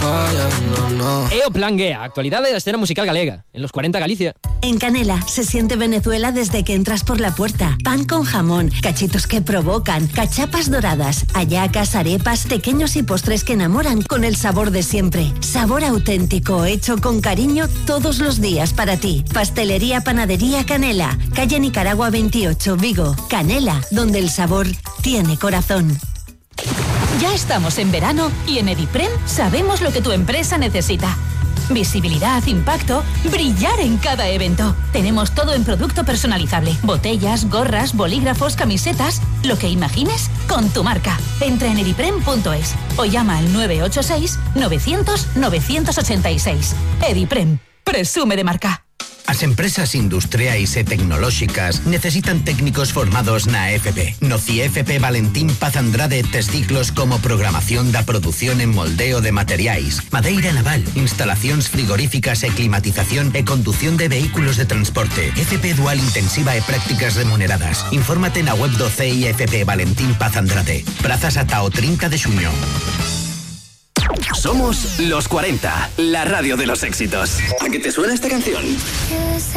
fallando, no. EO Plan Guea, actualidad de la escena musical galega. En los 40 Galicia. En Canela se siente Venezuela desde que entras por la puerta. Pan con jamón, cachitos que provocan, cachapas doradas, hallacas, arepas, pequeños y postres que enamoran con el sabor de siempre. Sabor auténtico, hecho con cariño todos los días para ti. Pastelería Panadería Canela, calle Nicaragua 28, Vigo. Canela, donde el sabor tiene corazón. Ya estamos en verano y en Ediprem sabemos lo que tu empresa necesita. Visibilidad, impacto, brillar en cada evento. Tenemos todo en producto personalizable. Botellas, gorras, bolígrafos, camisetas, lo que imagines con tu marca. Entra en ediprem.es o llama al 986 900 986. Ediprem, presume de marca. As empresas industriais e tecnolóxicas necesitan técnicos formados na FP. No CIEFP Valentín Paz Andrade tes ciclos como programación da produción en moldeo de materiais, madeira naval, instalacións frigoríficas e climatización e condución de vehículos de transporte, FP dual intensiva e prácticas remuneradas. Infórmate na web do CIEFP Valentín Paz Andrade. Prazas ata o 30 de xuño. Somos los 40, la radio de los éxitos. ¿A qué te suena esta canción?